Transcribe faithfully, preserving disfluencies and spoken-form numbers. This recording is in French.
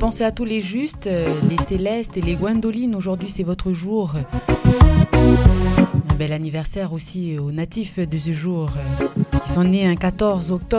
pensez à tous les justes, les célestes et les gwendolines. Aujourd'hui, c'est votre jour. Un bel anniversaire aussi aux natifs de ce jour, qui sont nés un quatorze octobre.